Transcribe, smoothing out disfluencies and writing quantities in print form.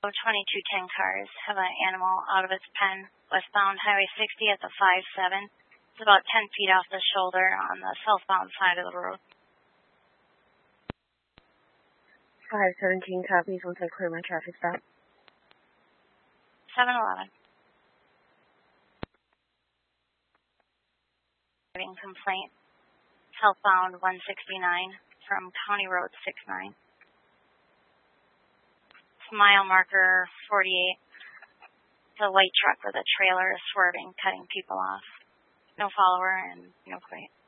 2210 cars have an animal out of its pen westbound Highway 60 at the 5-7. It's about 10 feet off the shoulder on the southbound side of the road. 517 copies. Once I clear my traffic stop. 7-Eleven. Driving complaint. Southbound 169 from County Road 69. Mile marker 48. The white truck with a trailer is swerving, cutting people off. No follower and no plate.